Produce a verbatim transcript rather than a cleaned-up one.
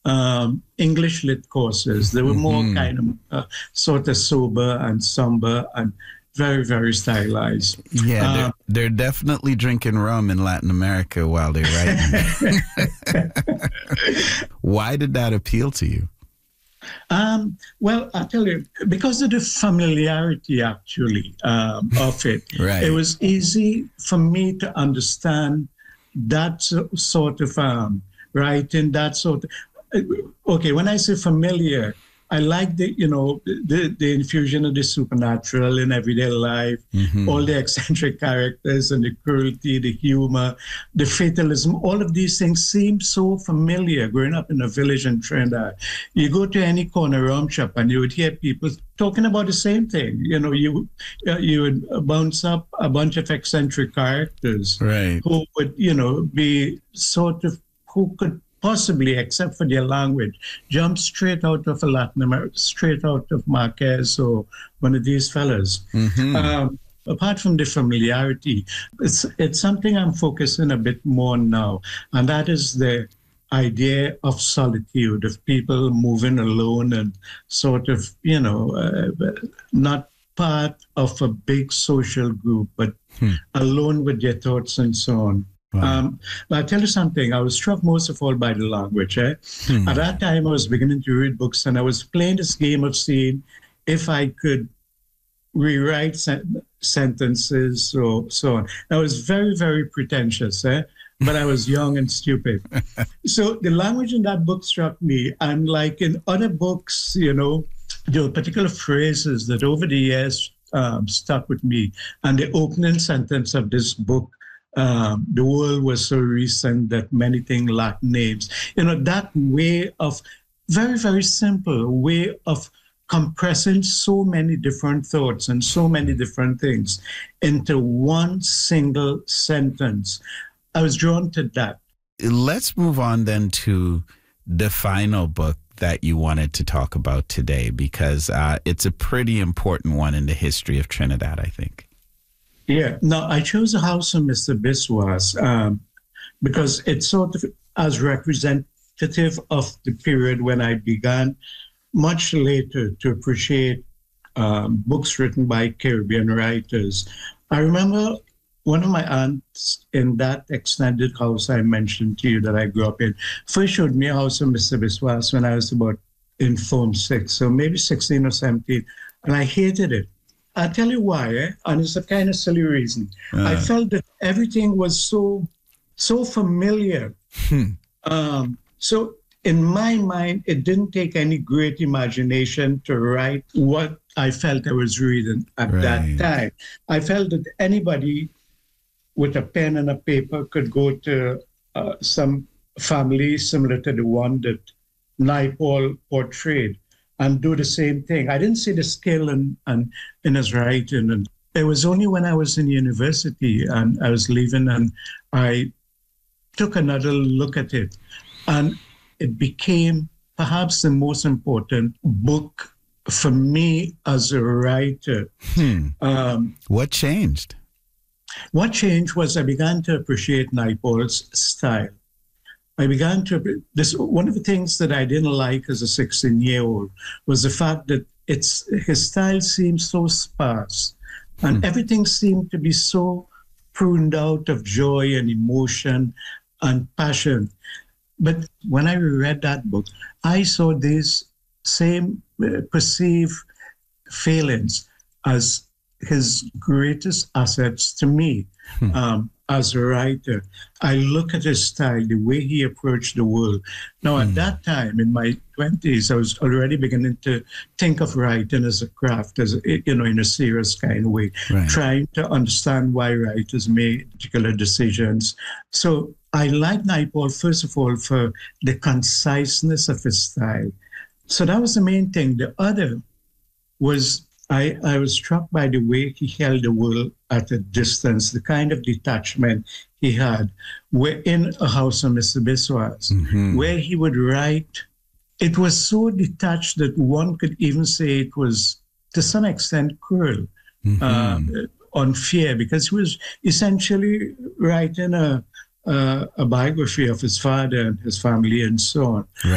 um, English lit courses. They were more mm-hmm. kind of uh, sort of sober and somber and very, very stylized. Yeah, um, they're, they're definitely drinking rum in Latin America while they're writing. Why did that appeal to you? Um, well, I'll tell you, because of the familiarity, actually, um, of it, right. It was easy for me to understand that sort of um, writing, that sort of... Okay, when I say familiar, I like the, you know, the, the infusion of the supernatural in everyday life, mm-hmm. all the eccentric characters and the cruelty, the humor, the fatalism, all of these things seem so familiar growing up in a village in Trinidad. You go to any corner rum shop and you would hear people talking about the same thing. You know, you, uh, you would bounce up a bunch of eccentric characters right. who would, you know, be sort of, who could possibly, except for their language, jump straight out of a Latin America, straight out of Marquez or one of these fellas. Mm-hmm. Um, apart from the familiarity, it's it's something I'm focusing a bit more on now, and that is the idea of solitude, of people moving alone and sort of, you know, uh, not part of a big social group, but hmm. alone with their thoughts and so on. Wow. Um, but I'll tell you something, I was struck most of all by the language. Eh? Hmm. At that time, I was beginning to read books and I was playing this game of seeing if I could rewrite sen- sentences or so on. I was very, very pretentious, eh? But I was young and stupid. So the language in that book struck me. And like in other books, you know, there were particular phrases that over the years um, stuck with me. And the opening sentence of this book, Um, the world was so recent that many things lack names. You know, that way of, very, very simple way of compressing so many different thoughts and so many different things into one single sentence. I was drawn to that. Let's move on then to the final book that you wanted to talk about today, because uh, it's a pretty important one in the history of Trinidad, I think. Yeah, no, I chose The House of Mister Biswas um, because it's sort of as representative of the period when I began much later to appreciate um, books written by Caribbean writers. I remember one of my aunts in that extended house I mentioned to you that I grew up in first showed me House of Mister Biswas when I was about in Form six, so maybe sixteen or seventeen, and I hated it. I'll tell you why, eh? And it's a kind of silly reason. Uh. I felt that everything was so, so familiar. Hmm. Um, so in my mind, it didn't take any great imagination to write what I felt I was reading at right. that time. I felt that anybody with a pen and a paper could go to uh, some family similar to the one that Naipaul portrayed and do the same thing. I didn't see the skill in, in, in his writing. And it was only when I was in university and I was leaving and I took another look at it. And it became perhaps the most important book for me as a writer. Hmm. Um, what changed? What changed was I began to appreciate Naipaul's style. I began to, this, one of the things that I didn't like as a sixteen-year-old was the fact that it's, his style seemed so sparse and hmm. everything seemed to be so pruned out of joy and emotion and passion. But when I read that book, I saw these same uh, perceived failings as his greatest assets to me. Hmm. Um, as a writer, I look at his style, the way he approached the world. Now, mm. at that time, in my twenties, I was already beginning to think of writing as a craft, as a, you know, in a serious kind of way, right. trying to understand why writers make particular decisions. So I like Naipaul, first of all, for the conciseness of his style. So that was the main thing. The other was I, I was struck by the way he held the world at a distance, the kind of detachment he had. We're in A House of Mister Biswas, mm-hmm. where he would write. It was so detached that one could even say it was, to some extent, cruel, mm-hmm. uh, unfair, because he was essentially writing a, a, a biography of his father and his family and so on. Right.